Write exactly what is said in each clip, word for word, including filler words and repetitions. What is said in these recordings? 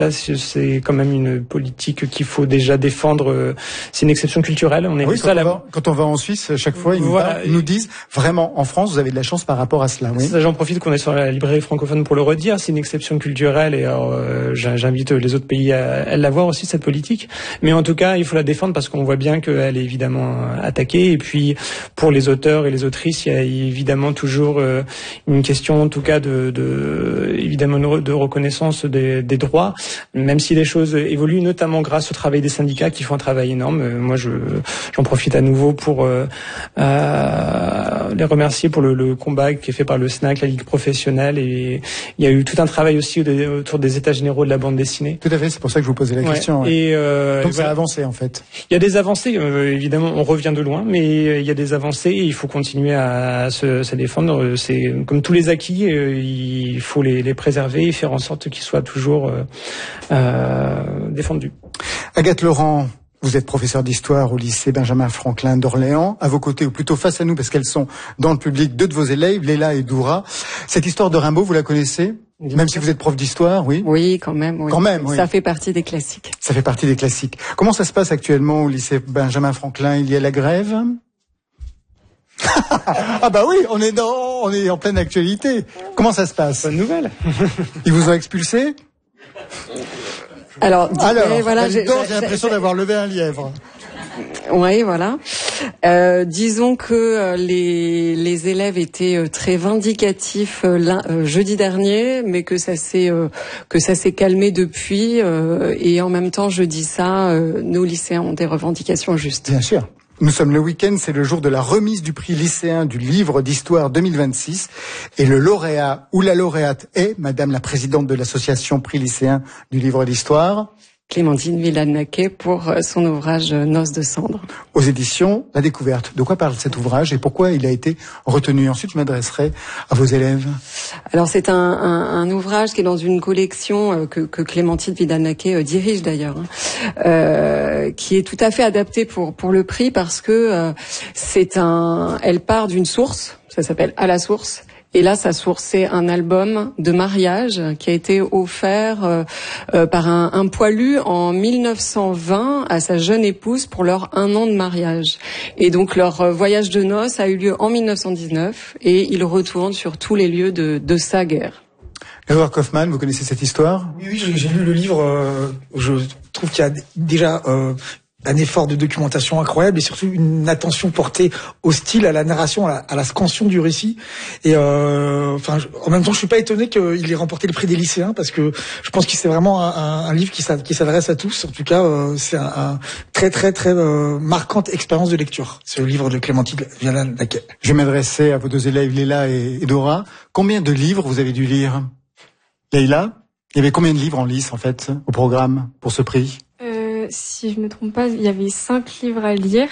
Là, c'est quand même une politique qu'il faut déjà défendre. C'est une exception culturelle. On est ah oui, quand, à on la... va, quand on va en Suisse, chaque fois, ils, voilà. nous, parlent, ils nous disent vraiment, en France, vous avez de la chance par rapport à cela. Oui. J'en profite qu'on est sur la librairie francophone pour le redire. C'est une exception culturelle et alors, euh, j'invite les autres pays à, à la voir aussi, cette politique. Mais en tout cas, il faut la défendre parce qu'on voit bien qu'elle est évidemment attaquée. Et puis, pour les auteurs et les autrices, il y a évidemment toujours euh, une question, en tout cas, de, de évidemment de reconnaissance des, des droits, même si les choses évoluent, notamment grâce au travail des syndicats qui font un travail énorme. Moi, je, j'en profite à nouveau pour euh, euh, les remercier pour le, le combat qui est fait par le S N A C, la Ligue professionnelle, et il y a eu tout un travail aussi autour des états généraux de la bande dessinée. Tout à fait, c'est pour ça que je vous posais la ouais. question. Ouais. Et euh, Donc et ça voilà. a avancé en fait. Il y a des avancées, euh, évidemment, on revient de loin, mais il y a des avancées et il faut continuer à se, se défendre. C'est comme tous les acquis, euh, il faut les, les préserver et faire en sorte qu'ils soient toujours euh, euh, défendus. Agathe Laurent, vous êtes professeure d'histoire au lycée Benjamin Franklin d'Orléans. À vos côtés, ou plutôt face à nous, parce qu'elles sont dans le public, deux de vos élèves, Léla et Doura. Cette histoire de Rimbaud, vous la connaissez ? Même si vous êtes prof d'histoire, oui. Oui, quand même. Oui. Quand même, oui. Ça fait partie des classiques. Ça fait partie des classiques. Comment ça se passe actuellement au lycée Benjamin Franklin ? Il y a la grève ? Ah bah oui, on est dans, on est en pleine actualité. Comment ça se passe ? Bonne nouvelle. Ils vous ont expulsé ? Alors, Alors, voilà, j'ai l'impression d'avoir levé un lièvre. Oui, voilà. Euh, disons que euh, les, les élèves étaient euh, très vindicatifs euh, euh, jeudi dernier, mais que ça s'est euh, que ça s'est calmé depuis. Euh, et en même temps, je dis ça, euh, nos lycéens ont des revendications justes. Bien sûr. Nous sommes le week-end, c'est le jour de la remise du prix lycéen du livre d'histoire deux mille vingt-six. Et le lauréat ou la lauréate est Madame la présidente de l'association prix lycéen du livre d'histoire. Clémentine Villeneuve pour son ouvrage Noces de cendres. Aux éditions La Découverte. De quoi parle cet ouvrage et pourquoi il a été retenu ? Ensuite, je m'adresserai à vos élèves. Alors, c'est un, un, un ouvrage qui est dans une collection que, que Clémentine Villeneuve dirige d'ailleurs, hein, euh, qui est tout à fait adaptée pour, pour le prix parce que euh, c'est un, elle part d'une source, ça s'appelle À la source. Et là, sa source, c'est un album de mariage qui a été offert euh, euh, par un, un poilu en mille neuf cent vingt à sa jeune épouse pour leur un an de mariage. Et donc, leur euh, voyage de noces a eu lieu en mille neuf cent dix-neuf et ils retournent sur tous les lieux de, de sa guerre. Edouard Kaufmann, vous connaissez cette histoire ? Oui, oui, j'ai lu le livre. Euh, je trouve qu'il y a déjà... Euh, un effort de documentation incroyable et surtout une attention portée au style, à la narration, à la, à la scansion du récit. Et euh, enfin, je, en même temps, je suis pas étonné qu'il ait remporté le prix des lycéens parce que je pense que c'est vraiment un, un livre qui s'adresse à tous. En tout cas, euh, c'est un, un très très très euh, marquante expérience de lecture. Ce livre de Clémentine Villeneuve. Je vais m'adresser à vos deux élèves, Léla et Dora. Combien de livres vous avez dû lire ? Léla, il y avait combien de livres en lice en fait au programme pour ce prix ? Si je me trompe pas, il y avait cinq livres à lire.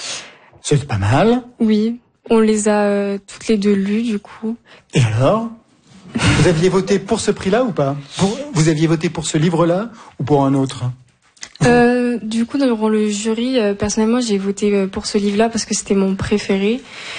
C'est pas mal. Oui, on les a euh, toutes les deux lus du coup. Et alors ? Vous aviez voté pour ce prix-là ou pas ? pour, Vous aviez voté pour ce livre-là ou pour un autre ? euh, Du coup, dans le jury, euh, personnellement, j'ai voté pour ce livre-là parce que c'était mon préféré.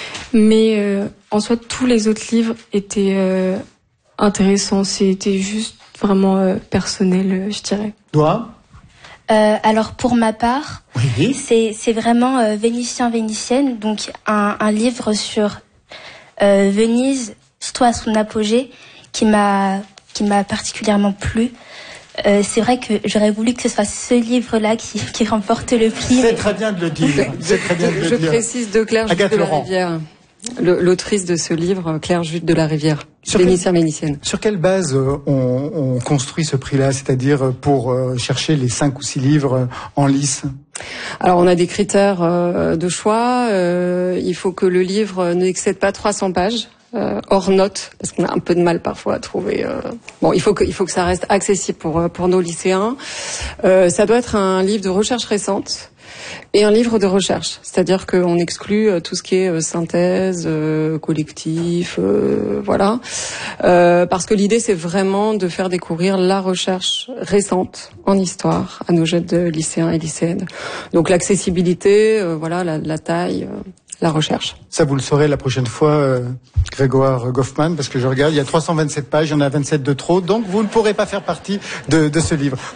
Mais euh, en soi, tous les autres livres étaient euh, intéressants. C'était juste vraiment euh, personnel, je dirais. Toi ? Euh, alors pour ma part, oui. c'est c'est vraiment euh, Vénitien Vénitienne, donc un, un livre sur euh, Venise, surtout à son apogée, qui m'a qui m'a particulièrement plu. Euh, c'est vrai que j'aurais voulu que ce soit ce livre-là qui qui remporte le prix. C'est mais... très bien de le dire. C'est très bien de le je dire. précise de Claire Jude de la Rivière, l'autrice de ce livre, Claire Jude de la Rivière. Vénitien Vénitienne. Sur quelle base euh, on, on construit ce prix-là, c'est-à-dire pour euh, chercher les cinq ou six livres euh, en lice ? Alors on a des critères euh, de choix. Euh, il faut que le livre n'excède pas trois cents pages. Euh, hors notes, parce qu'on a un peu de mal parfois à trouver. Euh... Bon, il faut que il faut que ça reste accessible pour pour nos lycéens. Euh, ça doit être un livre de recherche récente et un livre de recherche, c'est-à-dire qu'on exclut tout ce qui est synthèse, euh, collectif, euh, voilà, euh, parce que l'idée c'est vraiment de faire découvrir la recherche récente en histoire à nos jeunes lycéens et lycéennes. Donc l'accessibilité, euh, voilà, la, la taille. Euh, la recherche. Ça, vous le saurez la prochaine fois, euh, Grégoire Goffman, parce que je regarde, il y a trois cent vingt-sept pages, il y en a vingt-sept de trop, donc vous ne pourrez pas faire partie de, de ce livre.